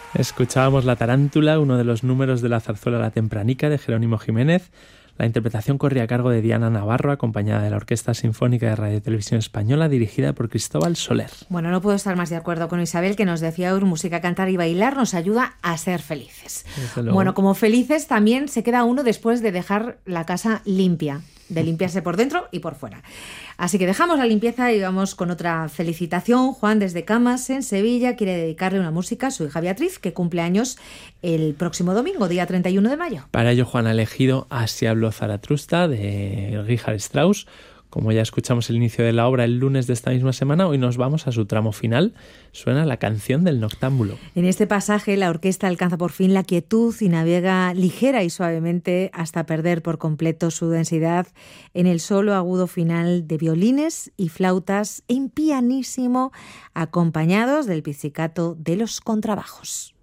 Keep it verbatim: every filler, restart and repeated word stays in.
Escuchábamos La Tarántula, uno de los números de la zarzuela La Tempranica de Jerónimo Jiménez. La interpretación corría a cargo de Diana Navarro, acompañada de la Orquesta Sinfónica de Radio y Televisión Española, dirigida por Cristóbal Soler. Bueno, no puedo estar más de acuerdo con Isabel, que nos decía hoy, música, cantar y bailar nos ayuda a ser felices. Bueno, como felices también se queda uno después de dejar la casa limpia, de limpiarse por dentro y por fuera. Así que dejamos la limpieza y vamos con otra felicitación. Juan, desde Camas, en Sevilla, quiere dedicarle una música a su hija Beatriz, que cumple años el próximo domingo, día treinta y uno de mayo. Para ello, Juan ha elegido Así habló Zaratrusta, de Richard Strauss. Como ya escuchamos el inicio de la obra el lunes de esta misma semana, hoy nos vamos a su tramo final. Suena la canción del noctámbulo. En este pasaje, la orquesta alcanza por fin la quietud y navega ligera y suavemente hasta perder por completo su densidad en el solo agudo final de violines y flautas en pianísimo, acompañados del pizzicato de los contrabajos.